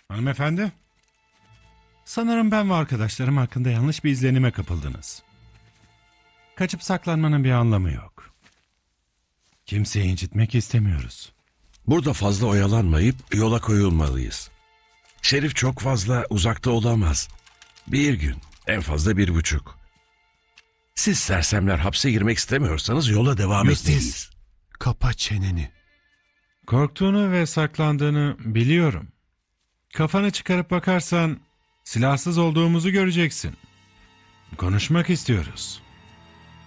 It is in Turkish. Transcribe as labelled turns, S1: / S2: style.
S1: Hanımefendi, sanırım ben ve arkadaşlarım hakkında yanlış bir izlenime kapıldınız. Kaçıp saklanmanın bir anlamı yok. Kimseyi incitmek istemiyoruz.
S2: Burada fazla oyalanmayıp yola koyulmalıyız. Şerif çok fazla uzakta olamaz. Bir gün, en fazla 1,5. Siz sersemler hapse girmek istemiyorsanız yola devam
S3: Yustice.
S2: etmeliyiz.
S3: Kapa çeneni.
S1: Korktuğunu ve saklandığını biliyorum. Kafanı çıkarıp bakarsan silahsız olduğumuzu göreceksin. Konuşmak istiyoruz.